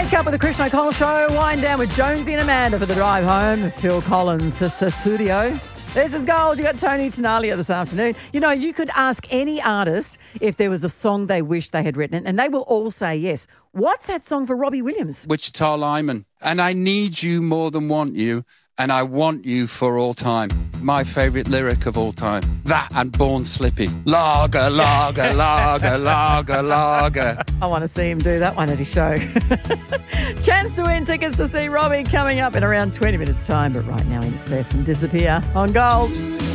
Wake up with the Christian O'Connell Show. Wind down with Jonesy and Amanda for the drive home. Phil Collins, studio. This is Gold. You got Tony Tenalia this afternoon. You know, you could ask any artist if there was a song they wish they had written, and they will all say yes. What's that song for Robbie Williams? Wichita Lineman. And I need you more than want you, and I want you for all time. My favourite lyric of all time. That and Born Slippy. Lager, lager, lager, lager, lager. I want to see him do that one at his show. Chance to win tickets to see Robbie coming up in around 20 minutes' time. But right now, In Excess and Disappear on Gold.